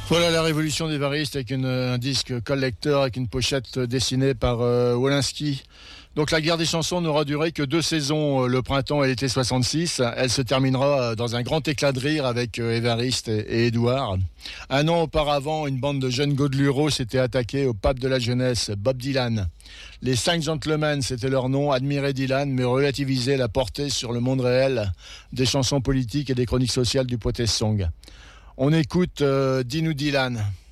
Voilà la révolution des varistes avec un disque collector avec une pochette dessinée par Wolinski. Donc la guerre des chansons n'aura duré que 2 saisons, le printemps et l'été 66. Elle se terminera dans un grand éclat de rire avec Évariste et Édouard. Un an auparavant, une bande de jeunes godelureaux s'était attaquée au pape de la jeunesse, Bob Dylan. Les 5 gentlemen, c'était leur nom, admiraient Dylan, mais relativisaient la portée sur le monde réel des chansons politiques et des chroniques sociales du Protest Song. On écoute Dis-nous Dylan.